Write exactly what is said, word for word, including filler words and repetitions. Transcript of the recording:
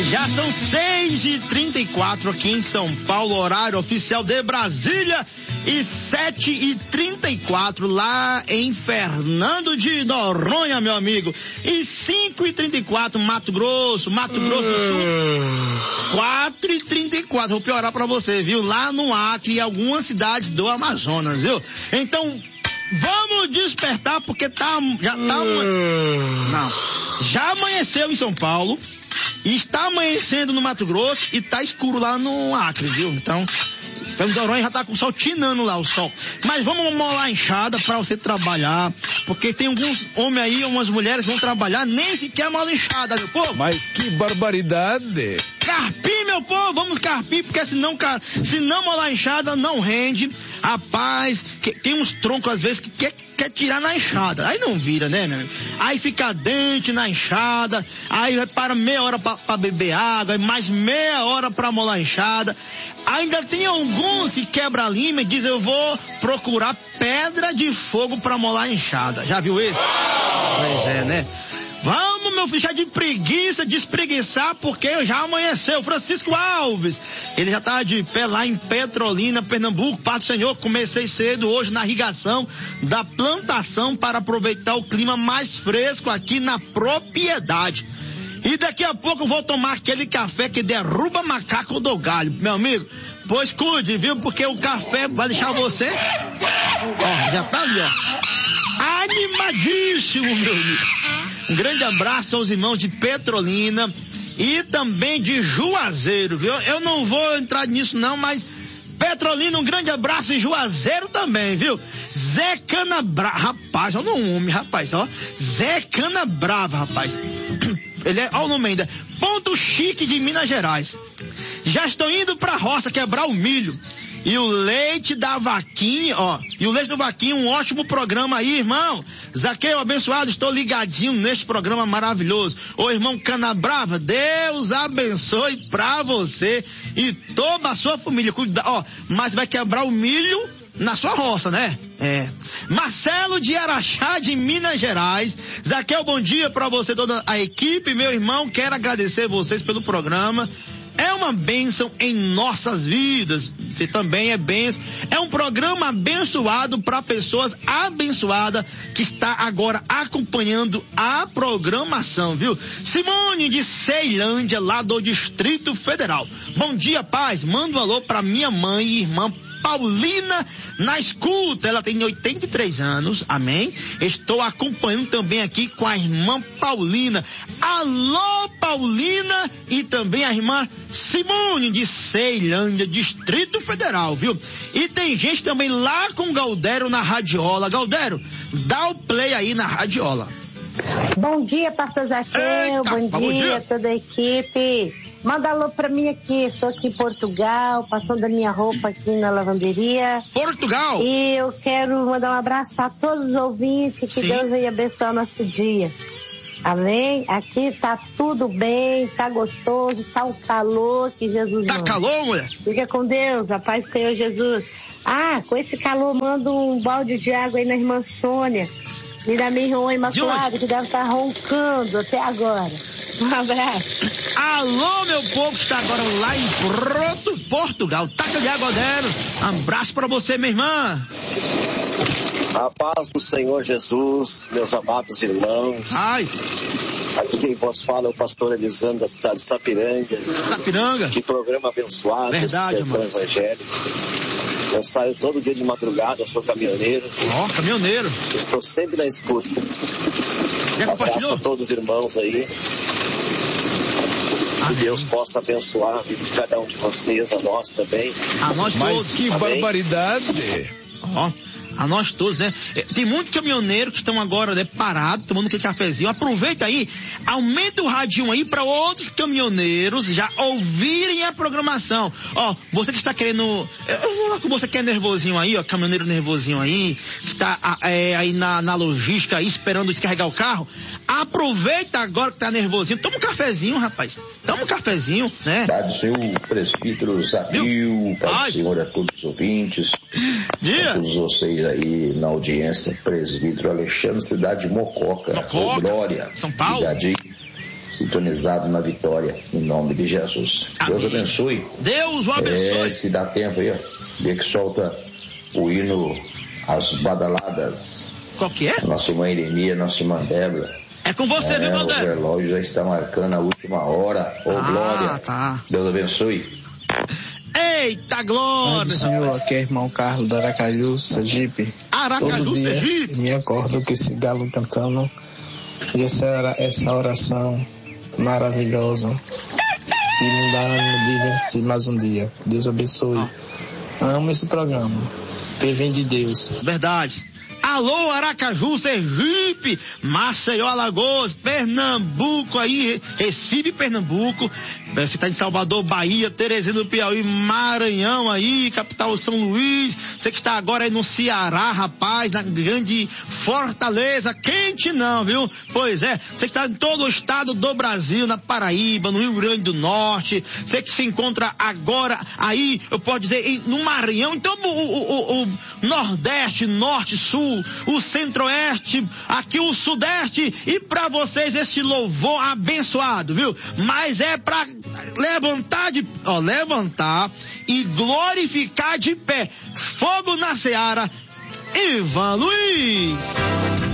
Já são seis e trinta e quatro aqui em São Paulo, horário oficial de Brasília, e sete e trinta e quatro lá em Fernando de Noronha, meu amigo. E cinco e trinta e quatro Mato Grosso, Mato Grosso do Sul. quatro e trinta e quatro, vou piorar pra você, viu? Lá no Acre e algumas cidades do Amazonas, viu? Então, vamos despertar porque tá, já tá, não, já amanheceu em São Paulo, está amanhecendo no Mato Grosso e tá escuro lá no Acre, viu? Então, Fernando de Noronha já tá com o sol tinando lá, o sol. Mas vamos molar a enxada pra você trabalhar, porque tem alguns homens aí, umas mulheres vão trabalhar, nem sequer mola enxada, meu povo. Mas que barbaridade! Carpir, meu povo, vamos carpir, porque senão, se não molar a enxada, não rende. Rapaz, que, tem uns troncos às vezes que quer, quer tirar na enxada, aí não vira, né, meu amigo? Aí fica dente na enxada, aí vai para meia hora pra, pra beber água, mais meia hora pra molar a enxada. Ainda tem alguns que quebra a lima e diz, eu vou procurar pedra de fogo pra molar a enxada. Já viu esse? Pois é, né? Vamos, meu filho, já de preguiça, despreguiçar, porque já amanheceu. Francisco Alves, ele já tá de pé lá em Petrolina, Pernambuco. Pai do Senhor, comecei cedo hoje na irrigação da plantação para aproveitar o clima mais fresco aqui na propriedade. E daqui a pouco eu vou tomar aquele café que derruba macaco do galho, meu amigo. Pois cuide, viu? Porque o café vai deixar você... Ó, já tá ali, ó. Animadíssimo, meu amigo. Um grande abraço aos irmãos de Petrolina e também de Juazeiro, viu? Eu não vou entrar nisso não, mas Petrolina, um grande abraço, e Juazeiro também, viu? Zé Cana Brava, rapaz, olha o nome, rapaz, ó. Zé Cana Brava, rapaz. Ele é, olha o nome ainda, Ponto Chique de Minas Gerais. Já estou indo pra roça quebrar o milho. E o leite da vaquinha, ó, e o leite do vaquinha, um ótimo programa aí, irmão. Zaqueu abençoado, estou ligadinho neste programa maravilhoso. Ô, irmão Canabrava, Deus abençoe pra você e toda a sua família. Cuida, ó, mas vai quebrar o milho na sua roça, né? É. Marcelo de Araxá, de Minas Gerais. Zaqueu, bom dia pra você, toda a equipe, meu irmão. Quero agradecer vocês pelo programa. É uma bênção em nossas vidas. Você também é bênção. É um programa abençoado para pessoas abençoadas que está agora acompanhando a programação, viu? Simone de Ceilândia, lá do Distrito Federal. Bom dia, paz. Manda um alô para minha mãe e irmã Paulina na escuta. Ela tem oitenta e três anos, amém? Estou acompanhando também aqui com a irmã Paulina. Alô, Paulina, e também a irmã Simone de Ceilândia, Distrito Federal, viu? E tem gente também lá com Galdério na radiola. Galdério, dá o play aí na radiola. Bom dia, pastor Zaqueu. Bom, bom dia, dia a toda a equipe. Manda alô pra mim aqui, estou aqui em Portugal, passando a minha roupa aqui na lavanderia. Portugal! E eu quero mandar um abraço para todos os ouvintes, que Sim. Deus venha abençoar nosso dia. Amém? Aqui tá tudo bem, tá gostoso, tá um calor que Jesus manda. Tá calor, mulher? Fica com Deus, a paz do Senhor Jesus. Ah, com esse calor, manda um balde de água aí na irmã Sônia. E da minha irmã Imaculada, que deve estar roncando até agora. Um abraço. Alô, meu povo que está agora lá em Porto, Portugal. Taca de água, Galdério. Um abraço para você, minha irmã. A paz do Senhor Jesus, meus amados irmãos. Ai. Aqui quem vos fala é o pastor Elisandro, da cidade de Sapiranga. Sapiranga. Que programa abençoado. Verdade, mano. Evangelho. Eu saio todo dia de madrugada, sou caminhoneiro. Ó, oh, caminhoneiro. Estou sempre na escuta. Já um abraço a todos os irmãos aí. Que Deus possa abençoar a vida de cada um de vocês, a nós também. A nós todos. Mas que Amém. Barbaridade. Ó. A nós todos, né? Tem muitos caminhoneiros que estão agora, né, parados, tomando aquele cafezinho. Aproveita aí, aumenta o radinho aí para outros caminhoneiros já ouvirem a programação. Ó, você que está querendo, eu vou lá com você que é nervosinho aí, ó, caminhoneiro nervosinho aí, que está é, aí na, na logística aí, esperando descarregar o carro. Aproveita agora que tá nervosinho, toma um cafezinho, rapaz. Toma um cafezinho, né? Pai do Senhor, presbítero Zaqueu, Pai do Senhor a todos os ouvintes, Dia. a todos vocês aí na audiência, presbítero Alexandre, cidade de Mococa, Mococa, Glória, São Paulo. Cidade, sintonizado na vitória, em nome de Jesus. Amém. Deus abençoe. Deus o abençoe. É, se dá tempo aí, ó, vê que solta o hino As Badaladas. Qual que é? Nossa irmã Irenia, nossa irmã Débora. É com você, é, viu, meu Deus? O relógio já está marcando a última hora. Ô, oh, ah, glória. Tá. Deus abençoe. Eita, glória! Pai Senhor, aqui é irmão Carlos do Aracaju, Sergipe. Aracaju, Todo dia Sergipe? Me acordo com esse galo cantando. E essa, essa oração maravilhosa que me dá ânimo de vencer mais um dia. Deus abençoe. Ah. Amo esse programa, que vem de Deus. Verdade. Alô, Aracaju, Sergipe, Maceió, Alagoas, Pernambuco aí, Recife, Pernambuco, você tá em Salvador, Bahia, Teresina do Piauí, Maranhão aí, capital São Luís, você que está agora aí no Ceará, rapaz, na grande Fortaleza, quente não, viu? Pois é, você que está em todo o estado do Brasil, na Paraíba, no Rio Grande do Norte, você que se encontra agora aí, eu posso dizer, em, no Maranhão, então o, o, o, o Nordeste, Norte, Sul, o Centro-Oeste, aqui o Sudeste, e para vocês esse louvor abençoado, viu? Mas é para levantar de, ó, levantar e glorificar de pé. Fogo na Seara, Ivan Luiz.